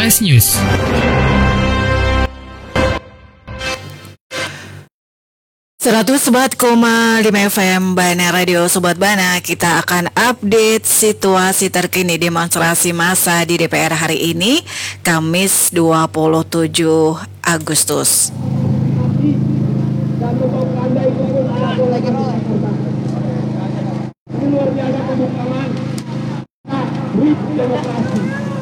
Flash News. FM Bana Radio Sobat Bana, kita akan update situasi terkini demonstrasi massa di DPR hari ini, Kamis 27 Agustus. Luar biasa pembukaan demokrasi.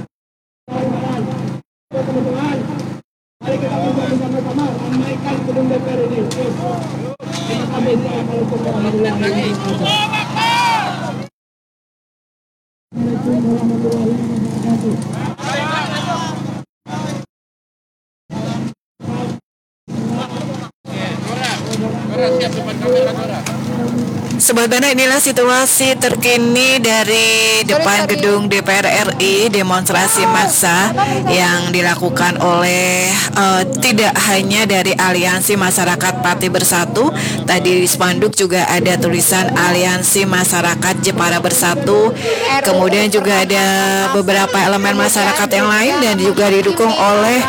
Teman-teman, mari kita bersama-sama ramaikan gedung DPR ini. Terima kasih Sobat Bana, inilah situasi terkini dari depan gedung DPR RI, demonstrasi massa yang dilakukan oleh tidak hanya dari Aliansi Masyarakat Partai Bersatu. Tadi di spanduk juga ada tulisan Aliansi Masyarakat Jepara Bersatu. Kemudian juga ada beberapa elemen masyarakat yang lain dan juga didukung oleh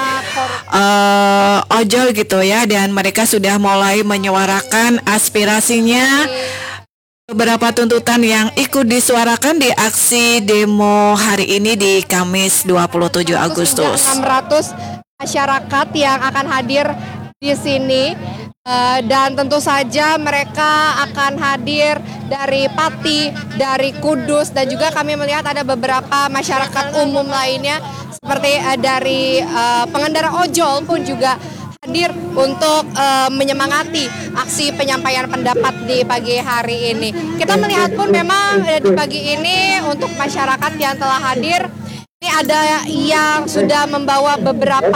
ojol gitu ya, dan mereka sudah mulai menyuarakan aspirasinya. Beberapa tuntutan yang ikut disuarakan di aksi demo hari ini di Kamis 27 Agustus. 600 masyarakat yang akan hadir di sini, dan tentu saja mereka akan hadir dari Pati, dari Kudus, dan juga kami melihat ada beberapa masyarakat umum lainnya seperti dari pengendara ojol pun juga hadir untuk menyemangati aksi penyampaian pendapat di pagi hari ini. Kita melihat pun memang di pagi ini untuk masyarakat yang telah hadir, ini ada yang sudah membawa beberapa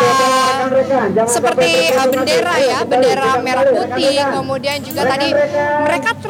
seperti bendera ya, bendera merah putih, kemudian juga tadi mereka